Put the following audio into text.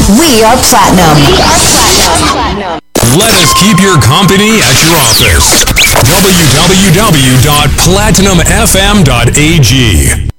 We are Platinum. Let us keep your company at your office. www.platinumfm.ag